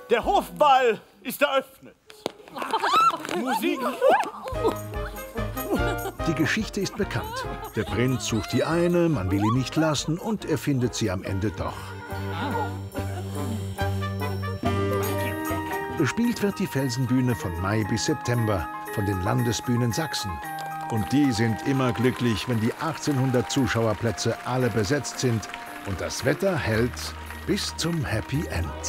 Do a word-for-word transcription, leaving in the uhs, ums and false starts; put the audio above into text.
Der Hofball ist eröffnet. Musik. Die Geschichte ist bekannt. Der Prinz sucht die eine, man will ihn nicht lassen und er findet sie am Ende doch. Bespielt wird die Felsenbühne von Mai bis September von den Landesbühnen Sachsen. Und die sind immer glücklich, wenn die achtzehnhundert Zuschauerplätze alle besetzt sind und das Wetter hält bis zum Happy End.